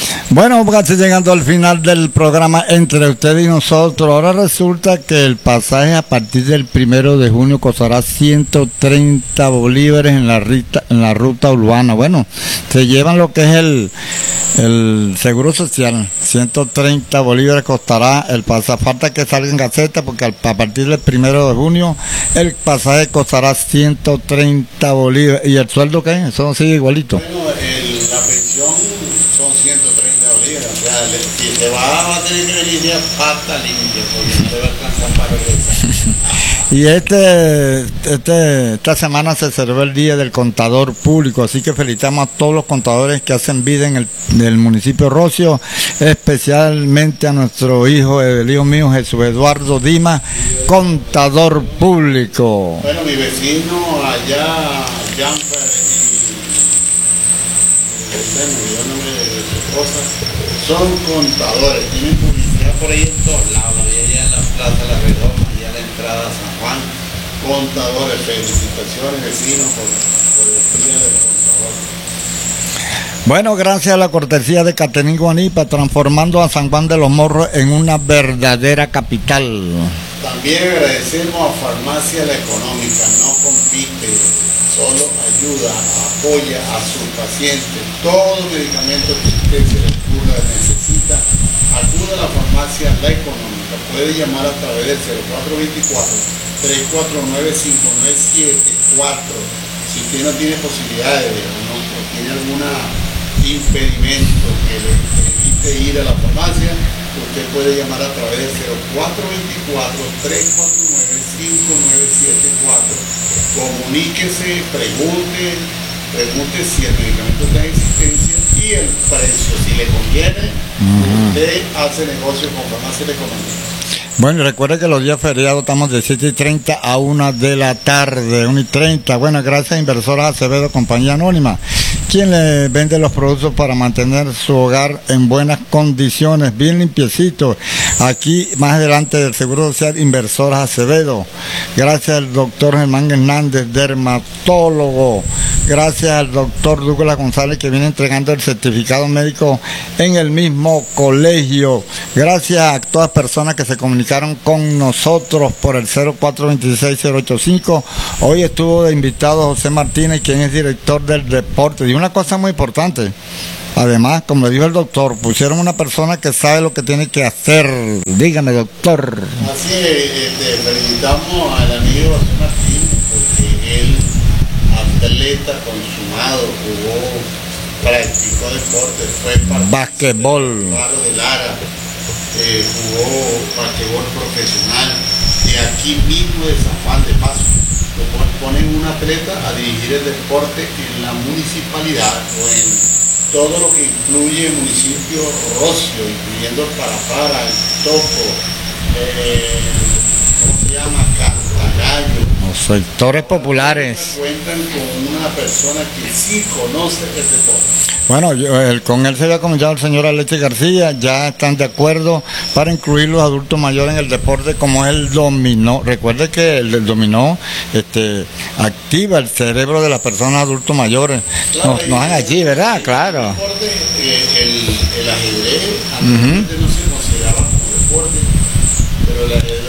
Bueno, casi llegando al final del programa entre ustedes y nosotros. Ahora resulta que el pasaje a partir del 1 de junio costará 130 bolívares en la ruta urbana. Bueno, se llevan lo que es el seguro social. 130 bolívares costará el pasaje. Falta que salga en Gaceta porque a partir del 1 de junio el pasaje costará 130 bolívares. ¿Y el sueldo qué? Eso sigue igualito. Bueno, la pensión son 130 bolívares. O sea, si se va a tener que venir ya pata limpia porque no le va a alcanzar para regresar. Y esta semana se celebró el Día del Contador Público, así que felicitamos a todos los contadores que hacen vida en el municipio Rocio, especialmente a nuestro hijo, el hijo mío, Jesús Eduardo Dimas, contador público. Bueno, mi vecino allá, Jamper, me olvidó el nombre de su esposa, son contadores, tienen publicidad por ahí en todos lados, allá en la Plaza La Redoma, allá en la entrada a San Juan, contadores, felicitaciones vecinos por el Día del Contador. Bueno, gracias a la cortesía de Catenín Guanipa, transformando a San Juan de los Morros en una verdadera capital. También agradecemos a Farmacia La Económica, no compite, solo ayuda, apoya a sus pacientes. Todo medicamento que usted se le ocurra necesita, acuda a la Farmacia La Económica. Puede llamar a través del 0424-349-5974. Si usted no tiene posibilidades o tiene algún impedimento que le evite ir a la farmacia, usted puede llamar a través del 0424-349-5974. Comuníquese, pregunte si el medicamento está en existencia y el precio. Si le conviene, usted hace negocio con Farmacia La Económica. Bueno, recuerde que los días feriados estamos de 7:30 a 1 de la tarde, 1:30. Bueno, gracias a Inversoras Acevedo, compañía anónima, quien le vende los productos para mantener su hogar en buenas condiciones, bien limpiecito. Aquí, más adelante del Seguro Social, Inversoras Acevedo. Gracias al doctor Germán Hernández, dermatólogo. Gracias al doctor Douglas González, que viene entregando el certificado médico en el mismo colegio. Gracias a todas las personas que se comunicaron con nosotros por el 0426-085. Hoy estuvo de invitado José Martínez, quien es director del deporte. Y una cosa muy importante, además, como dijo el doctor, pusieron una persona que sabe lo que tiene que hacer. Dígame, doctor. Así es, felicitamos al amigo José Martínez, porque él, atleta consumado, practicó deporte, fue basquetbol, de Lara, jugó basquetbol profesional, y aquí mismo de San Juan de Paso ponen un atleta a dirigir el deporte en la municipalidad o en todo lo que incluye el municipio Rocio, incluyendo el Parapara, el Topo, ¿cómo se llama? Cantagallo. Los sectores populares. Cuentan con una persona que sí conoce el deporte. Bueno, con él se había comunicado el señor Aleche García, ya están de acuerdo para incluir los adultos mayores en el deporte como es el dominó. Recuerde que el dominó activa el cerebro de las personas adultos mayores. Claro, no es allí, ¿verdad? Claro. El ajedrez, anteriormente no se consideraba como deporte, pero el ajedrez